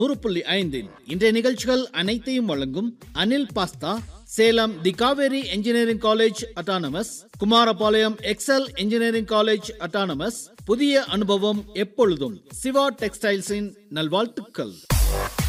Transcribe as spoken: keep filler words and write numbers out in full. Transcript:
நூறு புள்ளி ஐந்தில் இன்றைய நிகழ்ச்சிகள் அனைத்தையும் வழங்கும் அனில் பாஸ்தா, சேலம் தி Kaveri engineering college autonomous, Kumarapalayam XL engineering college autonomous. புதிய அனுபவம் எப்பொழுதும். சிவா டெக்ஸ்டைல்ஸின் நல்வாழ்த்துக்கள்.